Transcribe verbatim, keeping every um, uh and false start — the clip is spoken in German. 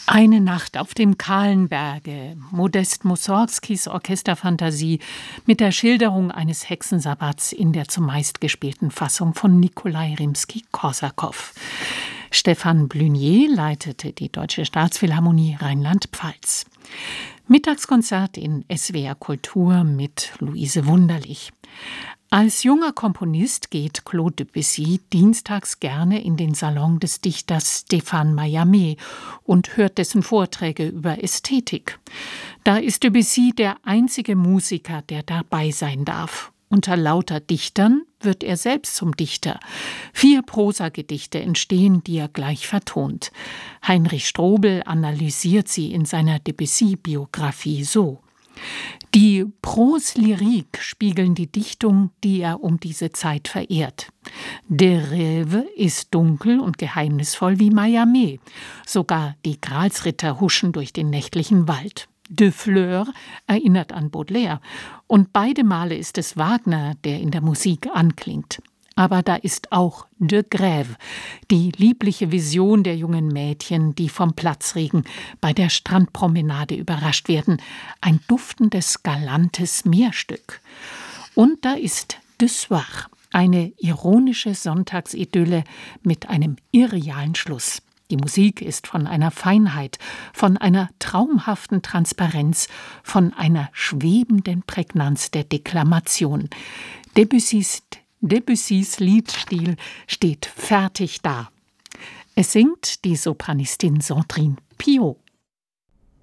Eine Nacht auf dem kahlen Berge, Modest Mussorgskis Orchesterphantasie mit der Schilderung eines Hexensabbats in der zumeist gespielten Fassung von Nikolai Rimski-Korsakow. Stefan Blunier leitete die Deutsche Staatsphilharmonie Rheinland-Pfalz. Mittagskonzert in S W R Kultur mit Luise Wunderlich. Als junger Komponist geht Claude Debussy dienstags gerne in den Salon des Dichters Stéphane Mallarmé und hört dessen Vorträge über Ästhetik. Da ist Debussy der einzige Musiker, der dabei sein darf. Unter lauter Dichtern wird er selbst zum Dichter. Vier Prosagedichte entstehen, die er gleich vertont. Heinrich Strobel analysiert sie in seiner Debussy-Biografie so: Die Proslyrik spiegeln die Dichtung, die er um diese Zeit verehrt. Der Rêve ist dunkel und geheimnisvoll wie Mallarmé. Sogar die Gralsritter huschen durch den nächtlichen Wald. De Fleur erinnert an Baudelaire. Und beide Male ist es Wagner, der in der Musik anklingt. Aber da ist auch de Grève, die liebliche Vision der jungen Mädchen, die vom Platzregen bei der Strandpromenade überrascht werden. Ein duftendes, galantes Meerstück. Und da ist de Soir, eine ironische Sonntagsidylle mit einem irrealen Schluss. Die Musik ist von einer Feinheit, von einer traumhaften Transparenz, von einer schwebenden Prägnanz der Deklamation. Debussys Debussys Liedstil steht fertig da. Es singt die Sopranistin Sandrine Piau.